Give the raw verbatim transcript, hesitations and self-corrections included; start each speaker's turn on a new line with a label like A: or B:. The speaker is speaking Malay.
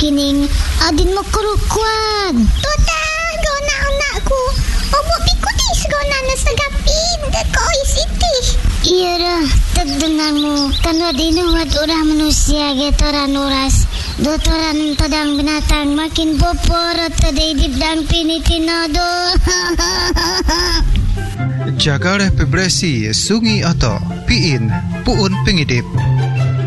A: kining adin mo kurukuan.
B: Tutang, gona anakku. Omo pikutis gona na sa gapin. Dako isiti.
A: Iya dah, terdengar mo. Kanwa dinuwat urah manusia getoran uras. Dotoran tadang binatang makin popor taday dibdang pinitinado.
C: Jagar pebresi sungi ato piin puun pengidip.